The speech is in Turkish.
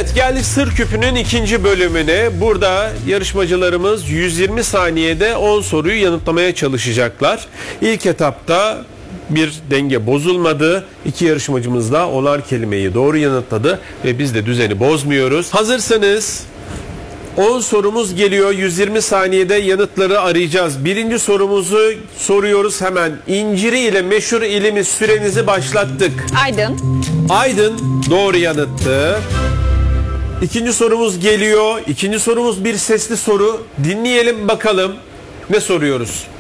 Evet, geldik Sır Küpü'nün ikinci bölümüne. Burada yarışmacılarımız 120 saniyede 10 soruyu yanıtlamaya çalışacaklar. İlk etapta bir denge bozulmadı. İki yarışmacımız da 10'ar kelimeyi doğru yanıtladı ve biz de düzeni bozmuyoruz. Hazırsanız 10 sorumuz geliyor. 120 saniyede yanıtları arayacağız. Birinci sorumuzu soruyoruz hemen. İnciri ile meşhur ilimiz, sürenizi başlattık. Aydın. Aydın doğru yanıttı. İkinci sorumuz geliyor. İkinci sorumuz bir sesli soru. Dinleyelim bakalım ne soruyoruz.